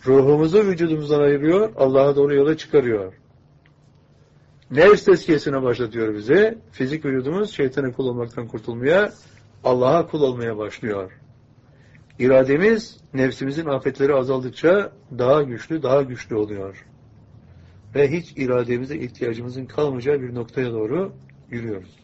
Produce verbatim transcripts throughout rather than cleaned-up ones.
Ruhumuzu vücudumuzdan ayırıyor, Allah'a doğru yola çıkarıyor. Nefs tezkiyesine başlatıyor bizi. Fizik vücudumuz şeytana kul olmaktan kurtulmaya, Allah'a kul olmaya başlıyor. İrademiz, nefsimizin afetleri azaldıkça daha güçlü, daha güçlü oluyor. Ve hiç irademize ihtiyacımızın kalmayacağı bir noktaya doğru yürüyoruz.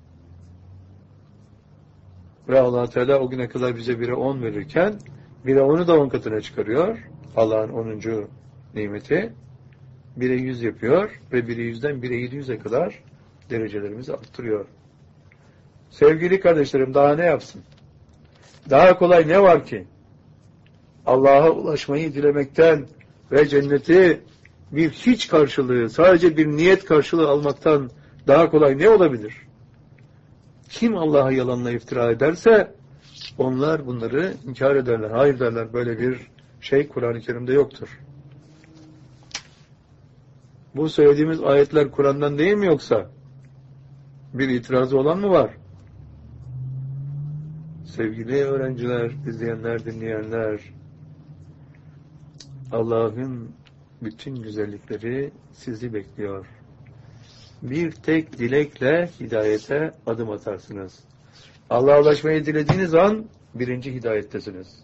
Ve Allah Teala o güne kadar bize bire on verirken, bire onu da on katına çıkarıyor. Allah'ın onuncu nimeti. bire yüz yapıyor ve bire yüzden bire yedi yüze kadar derecelerimizi arttırıyor. Sevgili kardeşlerim, daha ne yapsın? Daha kolay ne var ki? Allah'a ulaşmayı dilemekten ve cenneti bir hiç karşılığı, sadece bir niyet karşılığı almaktan daha kolay ne olabilir? Kim Allah'a yalanla iftira ederse onlar bunları inkar ederler. Hayır derler, böyle bir şey Kur'an-ı Kerim'de yoktur. Bu söylediğimiz ayetler Kur'an'dan değil mi yoksa? Bir itirazı olan mı var? Sevgili öğrenciler, izleyenler, dinleyenler, Allah'ın bütün güzellikleri sizi bekliyor. Bir tek dilekle hidayete adım atarsınız. Allah'a ulaşmayı dilediğiniz an birinci hidayettesiniz.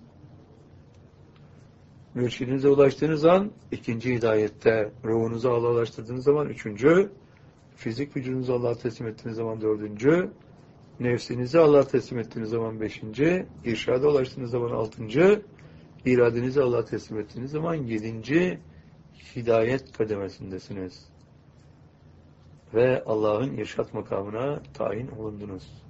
Mürşidinize ulaştığınız an ikinci hidayette, ruhunuzu Allah'a ulaştırdığınız zaman üçüncü, fizik vücudunuzu Allah'a teslim ettiğiniz zaman dördüncü, nefsinizi Allah'a teslim ettiğiniz zaman beşinci, irşada ulaştığınız zaman altıncı, iradenizi Allah'a teslim ettiğiniz zaman yedinci hidayet kademesindesiniz. Ve Allah'ın irşat makamına tayin olundunuz.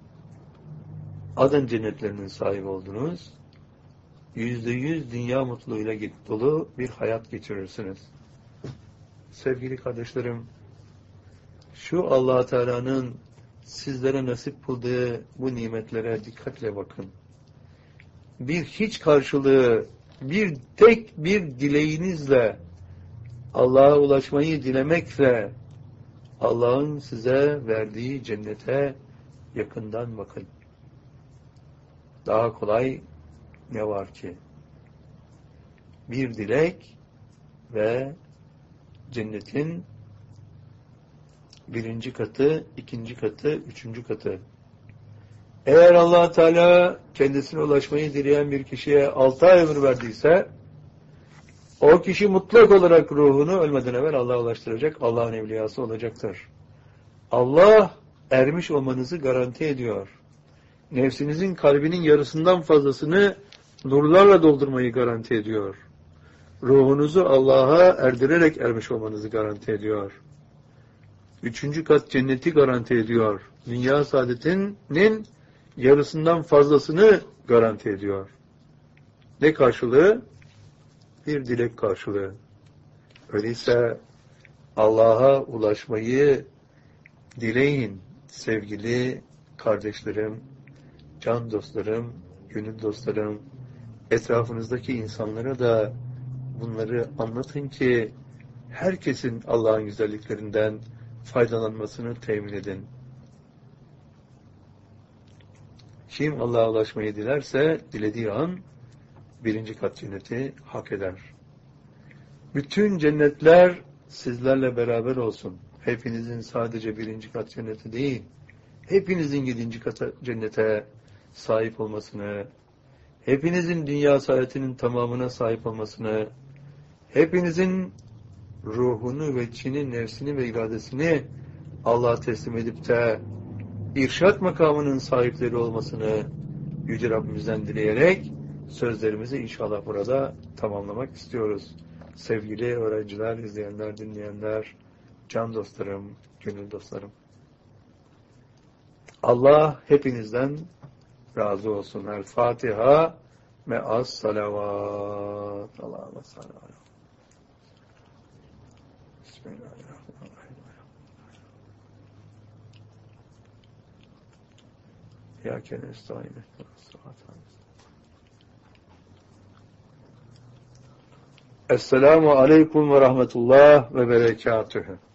Adın cennetlerinin sahibi oldunuz. Yüzde yüz dünya mutluluğuyla dolu bir hayat geçirirsiniz. Sevgili kardeşlerim, şu Allah Teala'nın sizlere nasip kıldığı bu nimetlere dikkatle bakın. Bir hiç karşılığı, bir tek bir dileğinizle, Allah'a ulaşmayı dilemekle, Allah'ın size verdiği cennete yakından bakın. Daha kolay ne var ki? Bir dilek ve cennetin birinci katı, ikinci katı, üçüncü katı. Eğer Allah Teala kendisine ulaşmayı dileyen bir kişiye altı ay ömür verdiyse, o kişi mutlak olarak ruhunu ölmeden evvel Allah'a ulaştıracak, Allah'ın evliyası olacaktır. Allah ermiş olmanızı garanti ediyor. Nefsinizin kalbinin yarısından fazlasını nurlarla doldurmayı garanti ediyor. Ruhunuzu Allah'a erdirerek ermiş olmanızı garanti ediyor. Üçüncü kat cenneti garanti ediyor. Dünya saadetinin yarısından fazlasını garanti ediyor. Ne karşılığı? Bir dilek karşılığı. Öyleyse Allah'a ulaşmayı dileyin sevgili kardeşlerim, can dostlarım, gönül dostlarım. Etrafınızdaki insanlara da bunları anlatın ki herkesin Allah'ın güzelliklerinden faydalanmasını temin edin. Kim Allah'a ulaşmayı dilerse dilediği an birinci kat cenneti hak eder. Bütün cennetler sizlerle beraber olsun. Hepinizin sadece birinci kat cenneti değil, hepinizin yedinci kat cennete sahip olmasını, hepinizin dünya saadetinin tamamına sahip olmasını, hepinizin ruhunu ve içini, nefsini ve iradesini Allah'a teslim edip de irşat makamının sahipleri olmasını Yüce Rabbimizden dileyerek sözlerimizi inşallah burada tamamlamak istiyoruz. Sevgili öğrenciler, izleyenler, dinleyenler, can dostlarım, gönül dostlarım. Allah hepinizden razı olsun. El Fatiha me'as salavat. Allah'a salavat. Bismillahirrahmanirrahim. Ya kene estağine. Esselamu aleyküm ve rahmetullah ve berekatühü.